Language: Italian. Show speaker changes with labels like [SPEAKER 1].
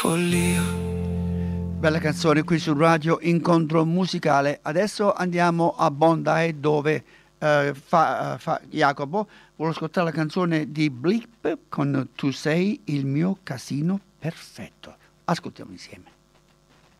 [SPEAKER 1] follia.
[SPEAKER 2] Bella canzone qui su Radio Incontro Musicale. Adesso andiamo a Bondi dove Jacopo vuole ascoltare la canzone di Blip con Tu sei il mio casino perfetto. Ascoltiamo insieme.